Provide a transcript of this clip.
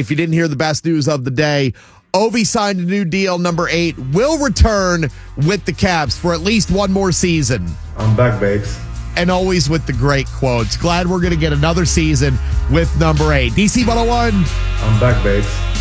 if you didn't hear the best news of the day, Ovi signed a new deal. Number 8 will return with the Caps for at least one more season. I'm back, babes. And always with the great quotes. Glad we're going to get another season with number 8. DC 101. I'm back, babes.